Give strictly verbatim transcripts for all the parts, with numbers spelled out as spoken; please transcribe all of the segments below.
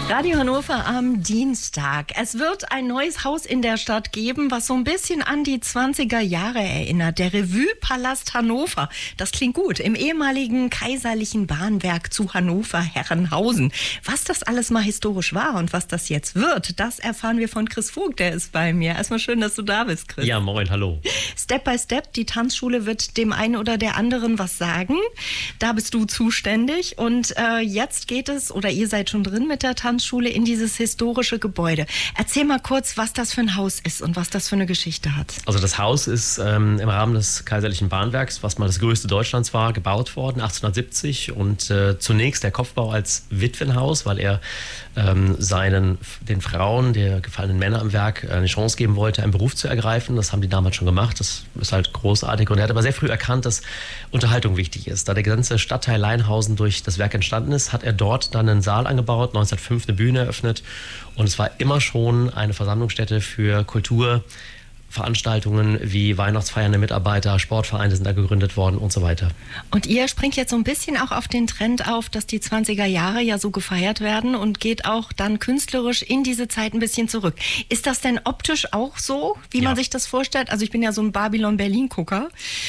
Radio Hannover am Dienstag. Es wird ein neues Haus in der Stadt geben, was so ein bisschen an die zwanziger Jahre erinnert. Der Revue-Palast Hannover. Das klingt gut. Im ehemaligen kaiserlichen Bahnwerk zu Hannover-Herrenhausen. Was das alles mal historisch war und was das jetzt wird, das erfahren wir von Chris Vogt. Der ist bei mir. Erstmal schön, dass du da bist, Chris. Ja, moin, hallo. Step by Step, die Tanzschule wird dem einen oder der anderen was sagen. Da bist du zuständig. Und äh, jetzt geht es, oder ihr seid schon drin mit der Tanzschule, in dieses historische Gebäude. Erzähl mal kurz, was das für ein Haus ist und was das für eine Geschichte hat. Also das Haus ist ähm, im Rahmen des kaiserlichen Bahnwerks, was mal das größte Deutschlands war, gebaut worden, achtzehnhundertsiebzig. Und äh, zunächst der Kopfbau als Witwenhaus, weil er ähm, seinen, den Frauen, der gefallenen Männer am Werk, eine Chance geben wollte, einen Beruf zu ergreifen. Das haben die damals schon gemacht. Das ist halt großartig. Und er hat aber sehr früh erkannt, dass Unterhaltung wichtig ist. Da der ganze Stadtteil Leinhausen durch das Werk entstanden ist, hat er dort dann einen Saal angebaut, neunzehnhundertfünf eine Bühne eröffnet. Und es war immer schon eine Versammlungsstätte für Kultur, Veranstaltungen wie Weihnachtsfeiern der Mitarbeiter, Sportvereine sind da gegründet worden und so weiter. Und ihr springt jetzt so ein bisschen auch auf den Trend auf, dass die zwanziger Jahre ja so gefeiert werden und geht auch dann künstlerisch in diese Zeit ein bisschen zurück. Ist das denn optisch auch so, wie Ja. man sich das vorstellt? Also ich bin ja so ein Babylon-Berlin-Gucker.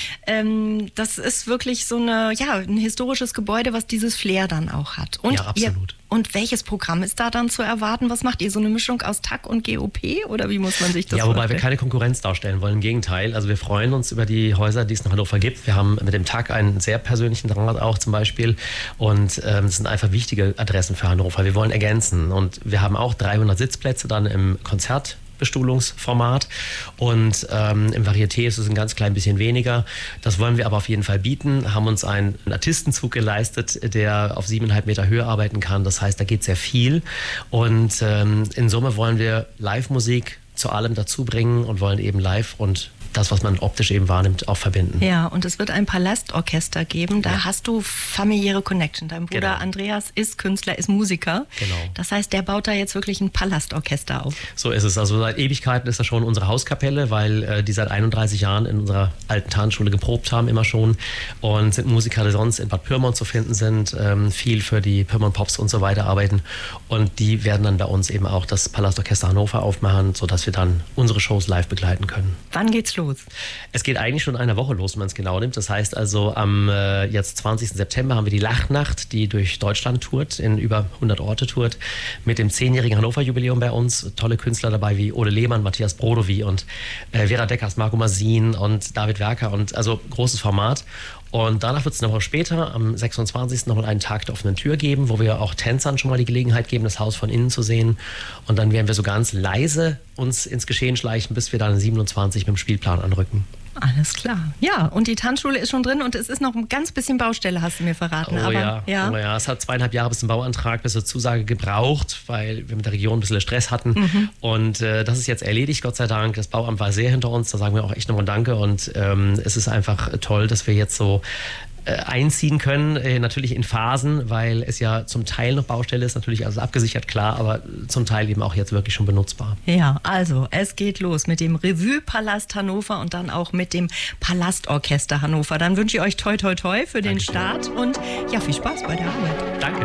Ähm, das ist wirklich so eine, ja, ein historisches Gebäude, was dieses Flair dann auch hat. Und Ja, absolut. Ihr, und welches Programm ist da dann zu erwarten? Was macht ihr? So eine Mischung aus T A C und G O P? Oder wie muss man sich das Ja, wobei vorstellen? wir keine Konkurrenz darstellen wollen. Im Gegenteil. Also wir freuen uns über die Häuser, die es in Hannover gibt. Wir haben mit dem T A C einen sehr persönlichen Draht auch zum Beispiel. Und ähm, das sind einfach wichtige Adressen für Hannover. Wir wollen ergänzen. Und wir haben auch dreihundert Sitzplätze dann im Konzert. Bestuhlungsformat und ähm, im Varieté ist es ein ganz klein bisschen weniger. Das wollen wir aber auf jeden Fall bieten, haben uns einen Artistenzug geleistet, der auf siebeneinhalb Meter Höhe arbeiten kann. Das heißt, da geht sehr viel und ähm, in Summe wollen wir Live-Musik zu allem dazu bringen und wollen eben live und das, was man optisch eben wahrnimmt, auch verbinden. Ja, und es wird ein Palastorchester geben. Da Ja. hast du familiäre Connection. Dein Bruder Genau. Andreas ist Künstler, ist Musiker. Genau. Das heißt, der baut da jetzt wirklich ein Palastorchester auf. So ist es. Also seit Ewigkeiten ist das schon unsere Hauskapelle, weil äh, die seit einunddreißig Jahren in unserer alten Tanzschule geprobt haben, immer schon. Und sind Musiker, die sonst in Bad Pyrmont zu finden sind, ähm, viel für die Pyrmont Pops und so weiter arbeiten. Und die werden dann bei uns eben auch das Palastorchester Hannover aufmachen, sodass wir dann unsere Shows live begleiten können. Wann geht's los? Es geht eigentlich schon in einer Woche los, wenn man es genau nimmt. Das heißt also, am äh, jetzt zwanzigsten September haben wir die Lachnacht, die durch Deutschland tourt, in über hundert Orte tourt, mit dem zehnjährigen Hannover-Jubiläum bei uns. Tolle Künstler dabei wie Ole Lehmann, Matthias Brodowy und äh, Vera Deckers, Marco Masin und David Werker. Und also großes Format. Und danach wird es eine Woche später, am sechsundzwanzigsten nochmal einen Tag der offenen Tür geben, wo wir auch Tänzern schon mal die Gelegenheit geben, das Haus von innen zu sehen. Und dann werden wir so ganz leise uns ins Geschehen schleichen, bis wir dann siebenundzwanzig mit dem Spielplan anrücken. Alles klar. Ja, und die Tanzschule ist schon drin und es ist noch ein ganz bisschen Baustelle, hast du mir verraten. Oh, Aber, ja. ja. oh ja, es hat zweieinhalb Jahre bis zum Bauantrag, bis zur Zusage gebraucht, weil wir mit der Region ein bisschen Stress hatten. Mhm. Und äh, das ist jetzt erledigt, Gott sei Dank. Das Bauamt war sehr hinter uns, da sagen wir auch echt nochmal Danke. Und ähm, es ist einfach toll, dass wir jetzt so äh, einziehen können, äh, natürlich in Phasen, weil es ja zum Teil noch Baustelle ist, natürlich also abgesichert, klar, aber zum Teil eben auch jetzt wirklich schon benutzbar. Ja, also es geht los mit dem Revue-Palast Hannover und dann auch mit dem Palastorchester Hannover. Dann wünsche ich euch toi toi toi für den Dankeschön. Start und ja, viel Spaß bei der Arbeit. Danke.